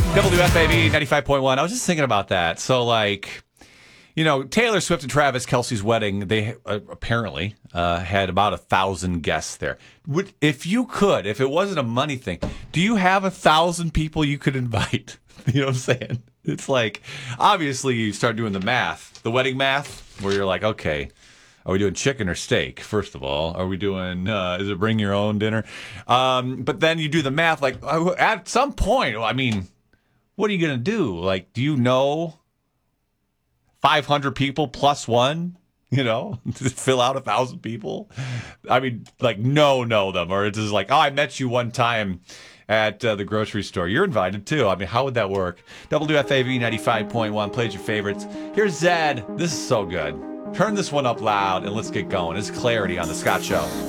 WFAB 95.1. I was just thinking about that. So, like, Taylor Swift and Travis Kelce's wedding, they apparently had about 1,000 guests there. If it wasn't a money thing, do you have 1,000 people you could invite? You know what I'm saying? It's like, obviously, you start doing the math, the wedding math, where you're like, okay, are we doing chicken or steak, first of all? Are we doing, is it bring your own dinner? But then you do the math, like, at some point, I mean, what are you going to do? Like, do you know 500 people plus one, to fill out 1,000 people? I mean, like, know them. Or it's just like, I met you one time at the grocery store. You're invited, too. I mean, how would that work? WFAV 95.1 plays your favorites. Here's Zed. This is so good. Turn this one up loud and let's get going. It's Clarity on The Scott Show.